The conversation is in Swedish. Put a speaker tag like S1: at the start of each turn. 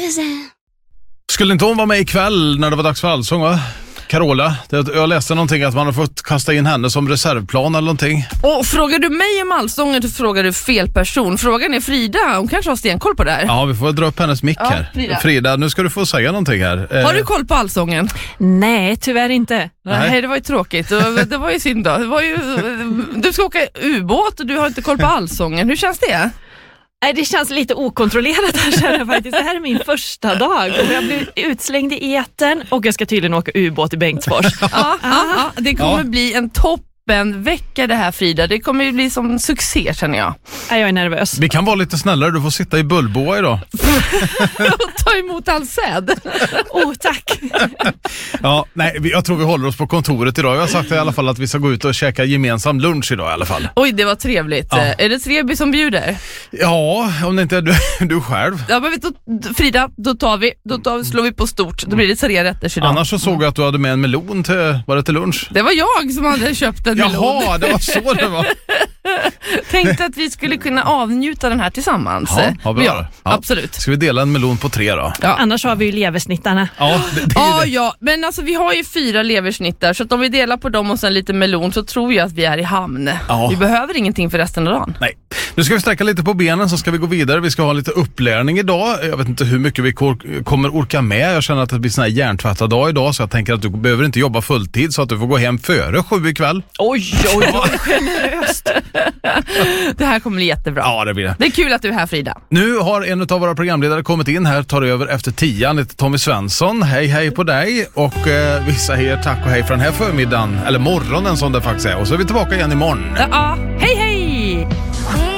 S1: Skulle inte hon vara med ikväll när det var dags för allsång, va? Carola, jag läste någonting att man har fått kasta in henne som reservplan eller någonting.
S2: Och frågar du mig om allsången så frågar du fel person. Frågan är Frida, hon kanske har stenkoll på det här.
S1: Ja, vi får dra upp hennes mick här. Frida, nu ska du få säga någonting här.
S2: Har du koll på allsången?
S3: Nej, tyvärr inte.
S2: Nej, det var ju tråkigt. Det var ju synd då. Du ska åka ubåt och du har inte koll på allsången. Hur känns det?
S3: Nej, det känns lite okontrollerat här, känner jag faktiskt. Det här är min första dag och jag blir utslängd i etern och jag ska tydligen åka ubåt i Bengtsfors.
S2: Ja, det kommer bli en toppenvecka det här, Frida. Det kommer ju bli som succé, känner jag.
S3: Jag är nervös.
S1: Vi kan vara lite snällare, du får sitta i bullboa idag.
S2: Och ta emot all säd.
S3: Tack.
S1: Ja, nej, jag tror vi håller oss på kontoret idag. Jag har sagt i alla fall att vi ska gå ut och käka gemensam lunch idag i alla fall.
S2: Oj, det var trevligt. Ja. Är det Treby som bjuder?
S1: Ja, om det inte är du själv.
S2: Ja, men Frida, då slår vi på stort. Då blir det 3 rätter idag.
S1: Annars så såg jag att du hade med en melon till lunch.
S2: Det var jag som hade köpt en melon.
S1: Jaha, det var så det var.
S2: Tänkte att vi skulle kunna avnjuta den här tillsammans.
S1: Ja, bra.
S2: Ja, absolut.
S1: Ska vi dela en melon på 3 då?
S3: Ja. Annars har vi ju leversnittarna.
S1: Ja,
S2: ja, men alltså vi har ju 4 leversnittar, så att om vi delar på dem och sen llite melon så tror jag att vi är i hamn. Ja. Vi behöver ingenting för resten av dagen.
S1: Nej. Nu ska vi sträcka lite på benen, så ska vi gå vidare. Vi ska ha lite upplärning idag. Jag vet inte hur mycket vi kommer orka med. Jag känner att det blir sån här hjärntvättad dag idag, så jag tänker att du behöver inte jobba fulltid, så att du får gå hem före 7 ikväll.
S3: Oj, generöst.
S2: Det här kommer bli jättebra.
S1: Ja, det blir det.
S2: Det är kul att du är här, Frida.
S1: Nu har en av våra programledare kommit in här, tar över efter 10. Han heter Tommy Svensson. Hej på dig. Och vi säger tack och hej för den här förmiddagen, eller morgonen som det faktiskt är. Och så är vi tillbaka igen imorgon.
S2: Ja, hej.